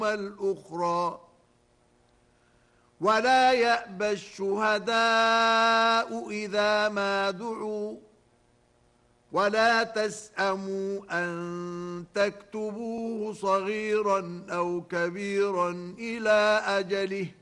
الأخرى ولا يأبى الشهداء إذا ما دعوا ولا تسأموا أن تكتبوه صغيرا أو كبيرا إلى أجله